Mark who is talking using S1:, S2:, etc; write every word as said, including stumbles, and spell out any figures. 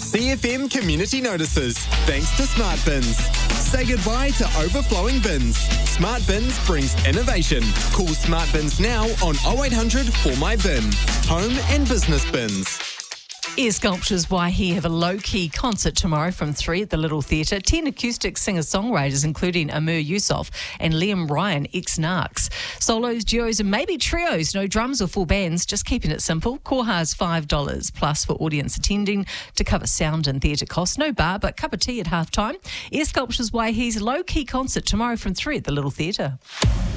S1: C F M Community Notices, thanks to Smart Bins. Say goodbye to overflowing bins. Smart Bins brings innovation. Call Smart Bins now on oh eight hundred four my bin. Home and business bins.
S2: Air Sculptures Waihi have a low-key concert tomorrow from three at the Little Theatre. Ten acoustic singer-songwriters, including Amir Yusuf and Liam Ryan, ex-Narcs. Solos, duos and maybe trios. No drums or full bands, just keeping it simple. Koha's five dollars plus for audience attending to cover sound and theatre costs. No bar, but cup of tea at half-time. Air Sculptures Waihi's low-key concert tomorrow from three at the Little Theatre.